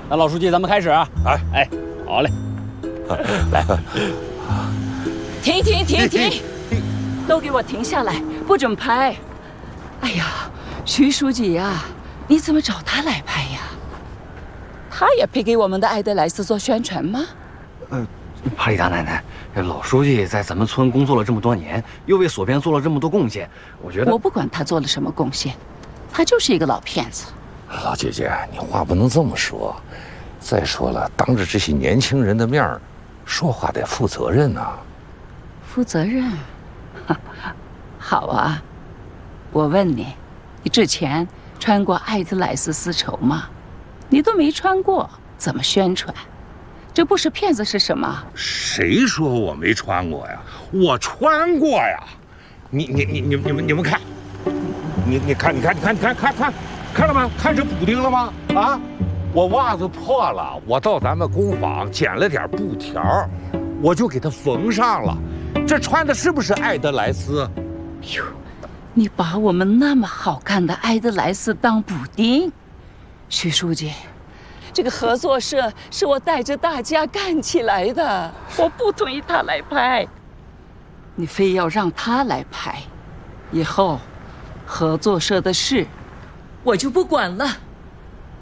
那老书记，咱们开始啊！哎，好嘞，来， 停！都给我停下来，不准拍！哎呀，徐书记呀，你怎么找他来拍呀？他也配给我们的爱德莱斯做宣传吗？ 帕里大奶奶，老书记在咱们村工作了这么多年，又为所编做了这么多贡献，我觉得我不管他做了什么贡献，他就是一个老骗子。 老姐姐，你话不能这么说。再说了，当着这些年轻人的面儿，说话得负责任呐。 负责任？好啊，我问你，你之前穿过爱德莱斯丝绸吗？你都没穿过，怎么宣传？这不是骗子是什么？ 谁说我没穿过呀？我穿过呀！你们看，你看了吗？看这补丁了吗？啊！我袜子破了，我到咱们工坊捡了点布条，我就给它缝上了。这穿的是不是爱德莱斯？ 哟，你把我们那么好看的爱德莱斯当补丁？徐书记，这个合作社是我带着大家干起来的，我不同意他来拍。你非要让他来拍，以后合作社的事我就不管了。